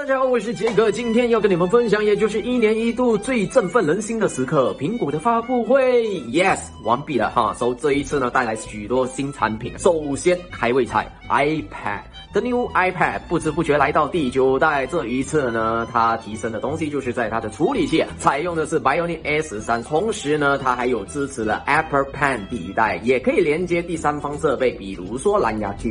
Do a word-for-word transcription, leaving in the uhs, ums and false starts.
家好，我是杰克，今天要跟你们分享，也就是一年一度最振奋人心的时刻——苹果的发布会。Yes， 完毕了哈。所以这一次呢，带来许多新产品。首先，开胃菜 iPad。The new iPad 不知不觉来到第九代，这一次呢，它提升的东西就是在它的处理器，采用的是 Bionic A 十三，同时呢，它还有支持了 Apple Pen 第一代，也可以连接第三方设备，比如说蓝牙 T